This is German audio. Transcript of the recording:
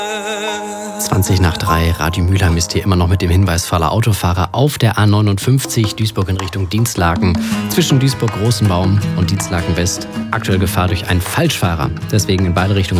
20 nach 3, Radio Mülheim ist hier immer noch mit dem Hinweis für alle Autofahrer auf der A59 Duisburg in Richtung Dinslaken. Zwischen Duisburg-Rosenbaum und Dinslaken West aktuell Gefahr durch einen Falschfahrer. Deswegen in beide Richtungen